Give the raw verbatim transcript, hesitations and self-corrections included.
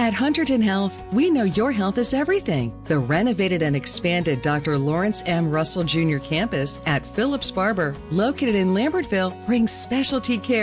At Hunterdon Health, we know your health is everything. The renovated and expanded Doctor Lawrence M. Russell Junior campus at Phillips Barber, located in Lambertville, brings specialty care